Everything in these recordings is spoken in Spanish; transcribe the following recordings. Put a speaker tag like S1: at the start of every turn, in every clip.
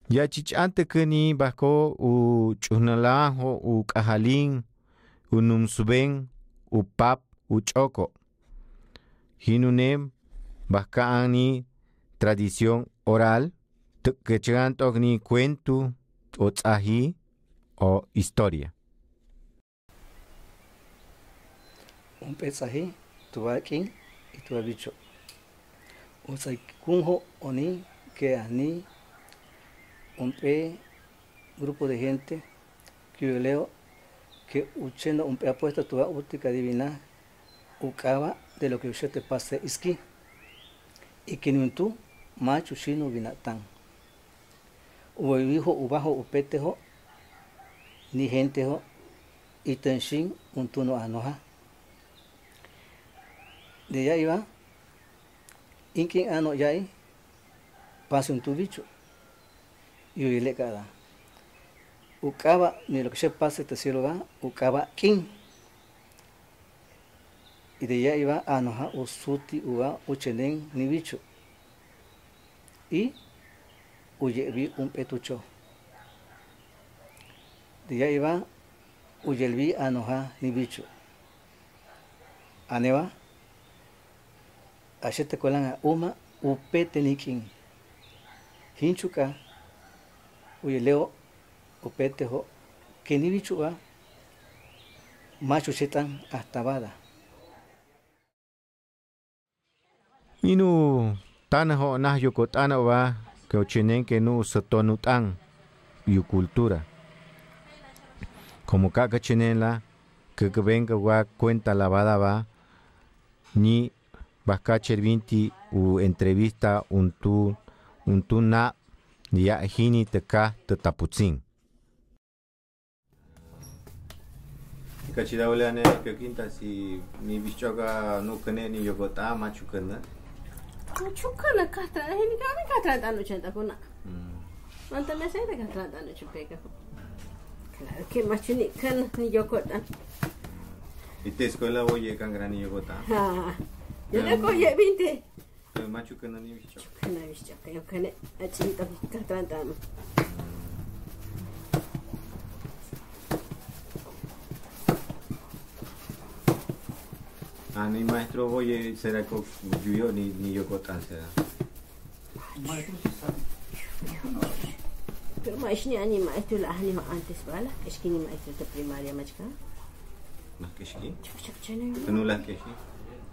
S1: Ya chichante kani bako u chunalajo u kajalin u numsuben u pap u choko. Hinunem bakaani tradición oral que ni cuento o tzahi o historia.
S2: Un pesaje, tuvaquín y tuvabicho. Un saicunjo oni que ani un grupo de gente que yo leo que uchendo un apuesto tuva útica divina ucaba de lo que usted te pase iski y que ni tú macho chino vinatán. O hijo ubajo upetejo ni gentejo y tenshin un tuno anoja. De allá iba, inkin ano yai, pase un tubicho, y le cada. Ucaba, ni lo que se pase te cielo va, ucaba kin. Y de allá iba anoja usuti uva uchenen ni bicho. Y uyevi un petucho. De allá iba uyelvi anoja ni bicho. Aneva. Achete kolan uma upete nikin. Hinchuka uyeleo upete ho kenibichua macho chetan hasta bada.
S1: Inu tana ho nah yokotana wa que ochenen que no sotonutan yu cultura. Como kaka chenela que venga wa cuenta lavada va ni Bakacher vinti u entrevista un tu na ya hini teka te taputzin. Kachida ulane que quinta si ni bichoga no kene ni yogota machukana.
S3: Machukana kata hini kana kata anu chenta kuna. Manta me sai de kata anu chupeka. Claro que machuni kan ni yogota.
S1: Y te escuela oye kan gran ni yogota.
S3: Yo le coge 20.
S1: Machu que no ni bicho.
S3: No bicho, que yo que a chinta tratando.
S1: Ni maestro oye será que yo ni yo cotan será.
S3: Pero más ni maestro la ni antes bala, es que ni maestro de primaria machka.
S1: ¿No que sí?
S3: Chucha,
S1: no la que sí.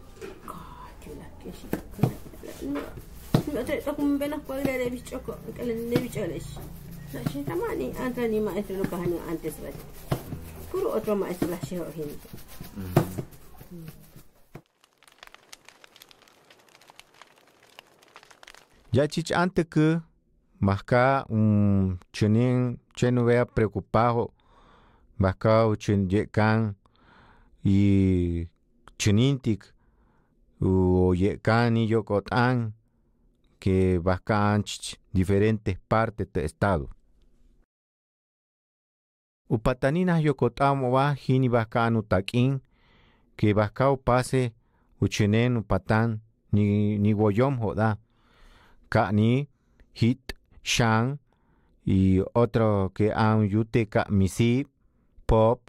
S3: No te toco un venas cuadra de bicho que le de bicho les. La chita mani antes ni maestro lo bajan antes vale. Puro otro maestro la lleva gente.
S1: Ya chich antes que masca un chenin cheno vea preocupado masca chen yekan y chenintik o yekan y yokotan que bascan diferentes partes del estado. Upataninas yokotamo va hini bascan utakin que bascao pase uchenen upatan ni goyom joda ka ni hit shan y otro que han yute ka misi pop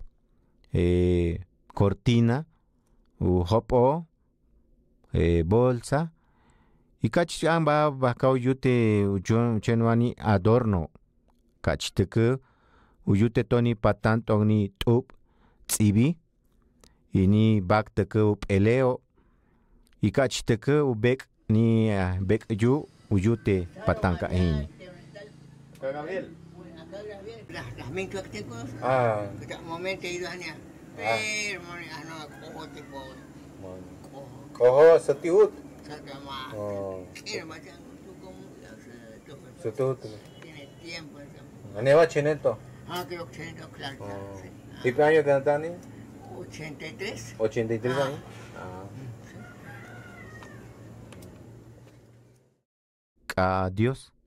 S1: cortina u hopo bolsa y kachan ba bascao yute chenwani adorno kachteke uyute toni patan toni tup tsibi y ni bakteke upeleo y kachteke ubek ni bek yu uyute patanka hini. Gabriel.
S4: Las mezclas que tengo, que momento he ido a Ania, pero no cojo tipo.
S1: Cojo satihut.
S4: Sakama. Era más tú como
S1: Satihut.
S4: Tiene tiempo.
S1: Aneva cheneto.
S4: Creo que tiene claro.
S1: ¿Y qué año tienes?
S4: 83.
S1: 83 años. Adiós.